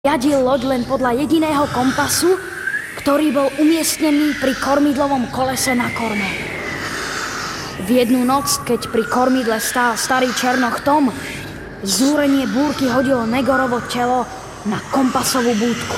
Riadil loď len podľa jediného kompasu, ktorý bol umiestnený pri kormidlovom kolese na korme. V jednu noc, keď pri kormidle stál starý černoch Tom, zúrenie búrky hodilo Negorovo telo na kompasovú búdku.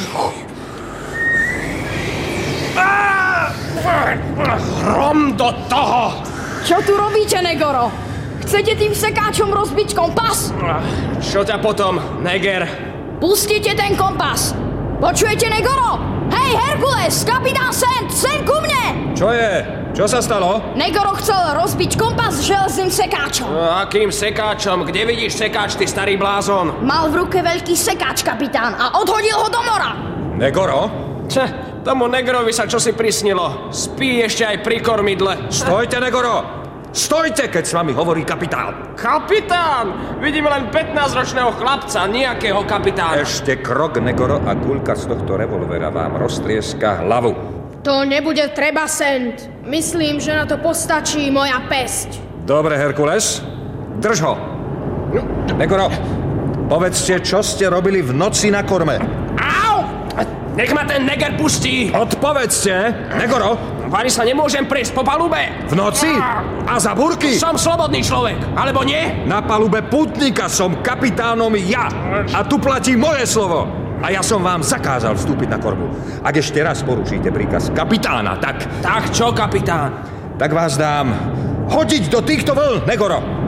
Hrom do toho! Čo tu robíte, Negoro? Chcete tým sekáčom rozbiť kompas? Čo ťa potom, Neger? Pustite ten kompas! Počujete, Negoro? Hej, Herkules, kapitán Sand, sem ku mne! Čo je? Čo sa stalo? Negoro chcel rozbiť kompas železným sekáčom. Akým sekáčom? Kde vidíš sekáč, ty starý blázon? Mal v ruke veľký sekáč, kapitán, a odhodil ho do mora. Negoro? Tomu Negorovi sa čosi prisnilo. Spí ešte aj pri kormidle. Stojte, Negoro! Stojte, keď s vami hovorí kapitán! Kapitán! Vidím len 15-ročného chlapca, nejakého kapitána. Ešte krok, Negoro, a guľka z tohto revolvera vám roztrieska hlavu. To nebude treba, Sand. Myslím, že na to postačí moja pesť. Dobre, Herkules, drž ho. Negoro, povedzte, čo ste robili v noci na korme. Au! Nech ma ten Neger pustí! Odpovedzte, Negoro! Vani sa nemôžem prejsť po palube! V noci? A za búrky? Som slobodný človek, alebo nie? Na palube pútnika som kapitánom ja. A tu platí moje slovo. A ja som vám zakázal vstúpiť na korbu. Ak ešte raz porušíte príkaz kapitána, tak... Tak čo, kapitán? Tak vás dám hodiť do týchto vln, Negoro.